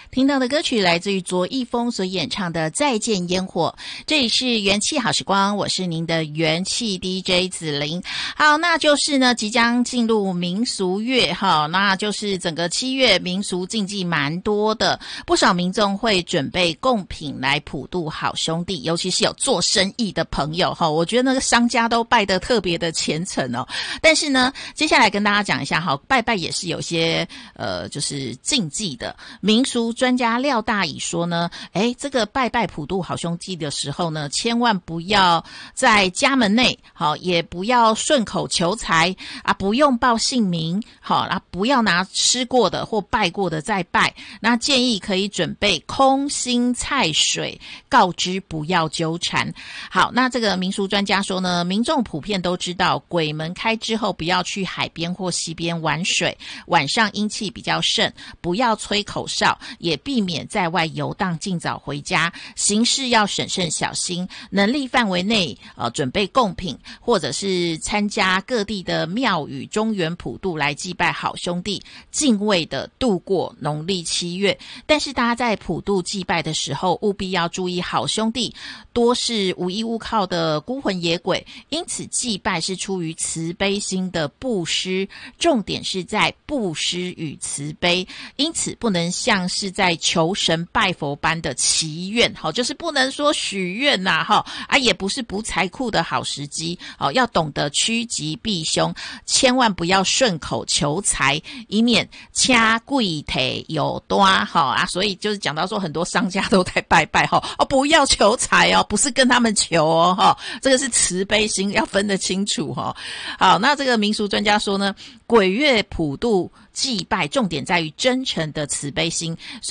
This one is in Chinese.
听到的歌曲来自于卓一峰所演唱的《再见烟火》，这里是元气好时光，我是您的元气 DJ 子琳。好，那就是呢即将进入民俗月哈，那就是整个7月民俗禁忌蛮多的，不少民众会准备贡品来普渡好兄弟，尤其是有做生意的朋友哈，我觉得那个商家都拜得特别的虔诚哦。但是呢，接下来跟大家讲一下哈，拜拜也是有些就是禁忌的。民俗专家廖大乙说呢，这个拜拜普渡好兄弟的时候呢，千万不要在家门内，好，也不要顺口求财啊，不用报姓名，好啊，不要拿吃过的或拜过的再拜。那建议可以准备空心菜水，告知不要纠缠。好，那这个民俗专家说呢，民众普遍都知道，鬼门开之后不要去海边或溪边玩水，晚上阴气比较盛，不要吹口哨，也避免在外游荡，尽早回家，行事要审慎小心，能力范围内准备贡品，或者是参加各地的庙宇中元普渡来祭拜好兄弟，敬畏的度过农历7月。但是大家在普渡祭拜的时候，务必要注意，好兄弟多是无依无靠的孤魂野鬼，因此祭拜是出于慈悲心的布施，重点是在布施与慈悲，因此不能像是在求神拜佛般的祈愿，就是不能说许愿呐，也不是补财库的好时机，要懂得趋吉避凶，千万不要顺口求财，以免掐贵腿有端所以就是讲到说很多商家都在拜拜不要求财不是跟他们求这个是慈悲心，要分得清楚好，那这个民俗专家说呢，鬼月普渡祭拜重点在于真诚的慈悲心，